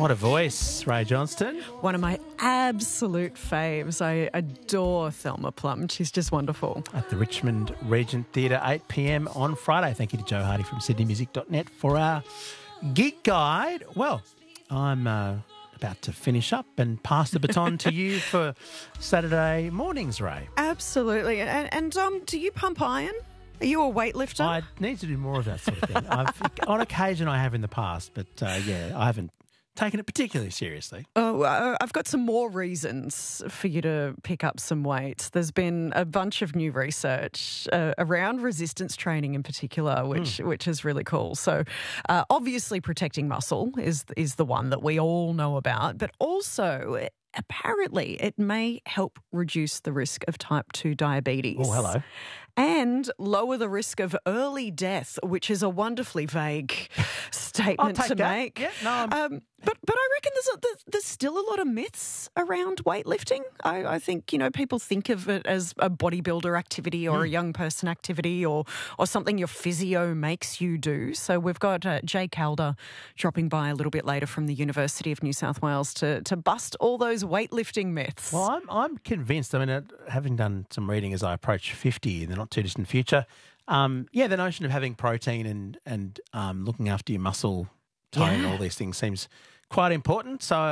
What a voice, Ray Johnston. One of my absolute faves. I adore Thelma Plum. She's just wonderful. At the Richmond Regent Theatre, 8 p.m. on Friday. Thank you to Joe Hardy from sydneymusic.net for our gig guide. Well, I'm about to finish up and pass the baton to you for Saturday mornings, Ray. Absolutely. And do you pump iron? Are you a weightlifter? I need to do more of that sort of thing. On occasion I have in the past, but I haven't taken it particularly seriously. Oh, I've got some more reasons for you to pick up some weight. There's been a bunch of new research around resistance training in particular, which is really cool. So obviously protecting muscle is the one that we all know about, but also apparently it may help reduce the risk of type 2 diabetes. Oh, hello. And lower the risk of early death, which is a wonderfully vague statement to make. Yeah, no, but I reckon there's still a lot of myths around weightlifting. I think, people think of it as a bodybuilder activity or a young person activity or something your physio makes you do. So we've got Jay Calder dropping by a little bit later from the University of New South Wales to bust all those weightlifting myths. Well, I'm convinced. I mean, having done some reading as I approach 50 in the not too distant future, the notion of having protein and looking after your muscle tone and all these things seems quite important. So